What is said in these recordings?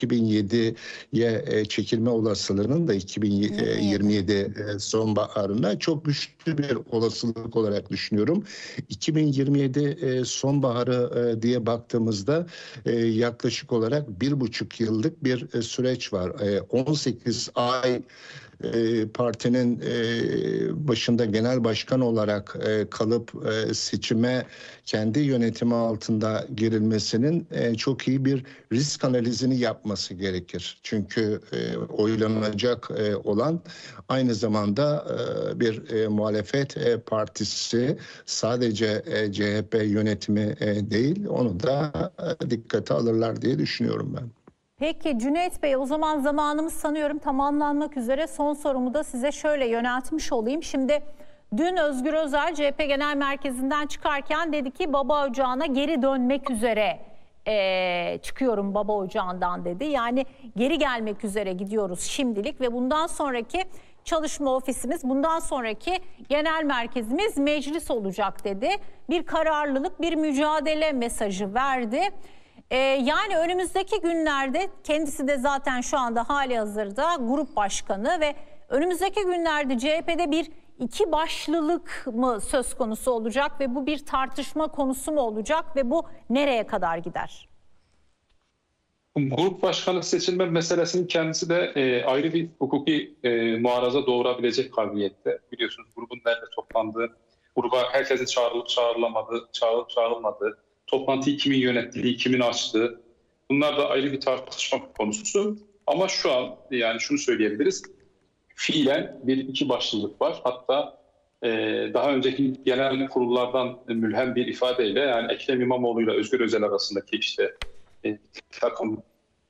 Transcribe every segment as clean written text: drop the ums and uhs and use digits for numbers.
2007'ye çekilme olasılığının da 2027 sonbaharına çok güçlü bir olasılık olarak düşünüyorum. 2027 sonbaharı diye baktığımızda yaklaşık olarak 1,5 yıllık bir süreç var. 18 ay partinin başında genel başkan olarak kalıp seçime kendi yönetimi altında girilmesinin çok iyi bir risk analizini yapması gerekir. Çünkü oylanacak olan aynı zamanda bir muhalefet partisi, sadece CHP yönetimi değil, onu da dikkate alırlar diye düşünüyorum ben. Peki Cüneyt Bey, o zaman zamanımız sanıyorum tamamlanmak üzere. Son sorumu da size şöyle yöneltmiş olayım. Şimdi dün Özgür Özel CHP Genel Merkezi'nden çıkarken dedi ki baba ocağına geri dönmek üzere çıkıyorum baba ocağından dedi. Yani geri gelmek üzere gidiyoruz şimdilik ve bundan sonraki çalışma ofisimiz, bundan sonraki genel merkezimiz meclis olacak dedi. Bir kararlılık, bir mücadele mesajı verdi. Yani önümüzdeki günlerde, kendisi de zaten şu anda halihazırda grup başkanı ve önümüzdeki günlerde CHP'de bir iki başlılık mı söz konusu olacak ve bu bir tartışma konusu mu olacak ve bu nereye kadar gider? Grup başkanı seçilme meselesinin kendisi de ayrı bir hukuki muaraza doğurabilecek kabiliyette. Biliyorsunuz grubun nerede toplandığı, gruba herkesin çağrılıp çağrılamadığı, çağrılıp çağrılmadığı, toplantıyı kimin yönettiği, kimin açtığı, bunlar da ayrı bir tartışma konusu. Ama şu an yani şunu söyleyebiliriz, fiilen bir iki başlılık var. Hatta daha önceki genel kurullardan mülhem bir ifadeyle, yani Ekrem İmamoğlu ile Özgür Özel arasındaki işte takım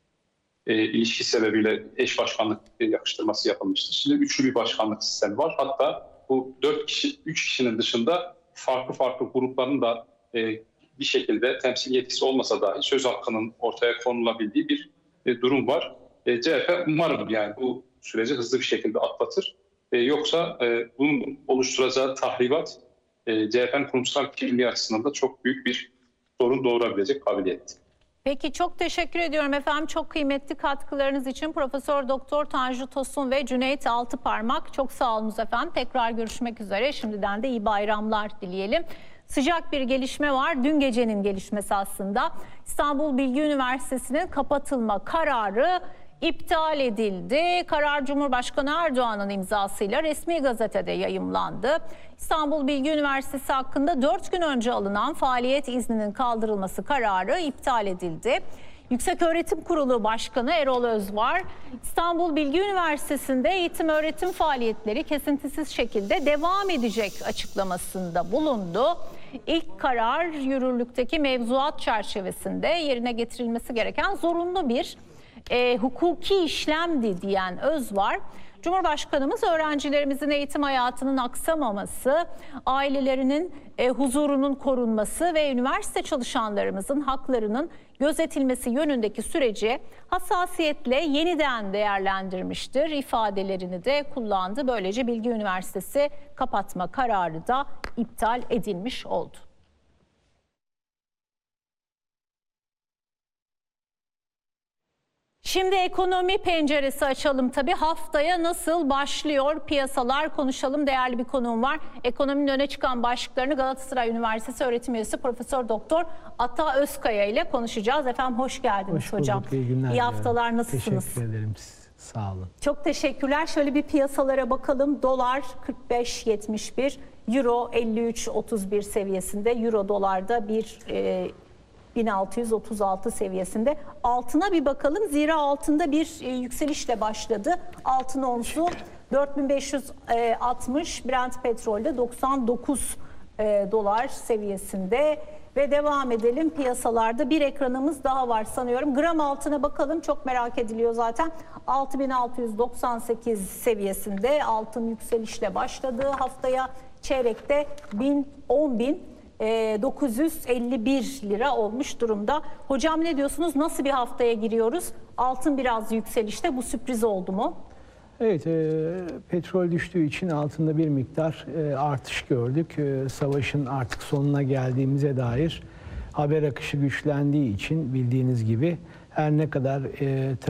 ilişki sebebiyle eş başkanlık yakıştırması yapılmıştı. Şimdi üçlü bir başkanlık sistemi var. Hatta bu 3 kişinin dışında farklı grupların da bir şekilde temsil yetkisi olmasa dahi söz hakkının ortaya konulabildiği bir durum var. CHP umarım yani bu süreci hızlı bir şekilde atlatır. Yoksa bunun oluşturacağı tahribat CHP'nin kurumsal kimliği açısından da çok büyük bir sorun doğurabilecek kabiliyette. Peki, çok teşekkür ediyorum efendim. Çok kıymetli katkılarınız için Profesör Doktor Tanju Tosun ve Cüneyt Altıparmak. Çok sağ olunuz efendim. Tekrar görüşmek üzere. Şimdiden de iyi bayramlar dileyelim. Sıcak bir gelişme var. Dün gecenin gelişmesi aslında. İstanbul Bilgi Üniversitesi'nin kapatılma kararı iptal edildi. Karar Cumhurbaşkanı Erdoğan'ın imzasıyla resmi gazetede yayımlandı. İstanbul Bilgi Üniversitesi hakkında 4 gün önce alınan faaliyet izninin kaldırılması kararı iptal edildi. Yükseköğretim Kurulu Başkanı Erol Özvar, İstanbul Bilgi Üniversitesi'nde eğitim öğretim faaliyetleri kesintisiz şekilde devam edecek açıklamasında bulundu. İlk karar yürürlükteki mevzuat çerçevesinde yerine getirilmesi gereken zorunlu bir hukuki işlemdi diyen Özvar, Cumhurbaşkanımız öğrencilerimizin eğitim hayatının aksamaması, ailelerinin huzurunun korunması ve üniversite çalışanlarımızın haklarının gözetilmesi yönündeki süreci hassasiyetle yeniden değerlendirmiştir ifadelerini de kullandı. Böylece Bilgi Üniversitesi kapatma kararı da iptal edilmiş oldu. Şimdi ekonomi penceresi açalım tabii. Haftaya nasıl başlıyor piyasalar konuşalım. Değerli bir konuğum var. Ekonominin öne çıkan başlıklarını Galatasaray Üniversitesi öğretim üyesi Profesör Doktor Ata Özkaya ile konuşacağız. Efendim hoş geldiniz hoş hocam. İyi günler. İyi haftalar, nasılsınız? Teşekkür ederim. Sağ olun. Çok teşekkürler. Şöyle bir piyasalara bakalım. Dolar 45.71, Euro 53.31 seviyesinde. Euro dolarda 1636 seviyesinde. Altına bir bakalım. Zira altında bir yükselişle başladı. Altın onsu 4560, Brent petrolde 99 dolar seviyesinde. Ve devam edelim piyasalarda. Bir ekranımız daha var sanıyorum. Gram altına bakalım. çok merak ediliyor zaten. 6698 seviyesinde altın yükselişle başladı. Haftaya çeyrekte 10.951 lira olmuş durumda. Hocam ne diyorsunuz? Nasıl bir haftaya giriyoruz? Altın biraz yükselişte. Bu sürpriz oldu mu? Evet, petrol düştüğü için altında bir miktar artış gördük. Savaşın artık sonuna geldiğimize dair haber akışı güçlendiği için bildiğiniz gibi her ne kadar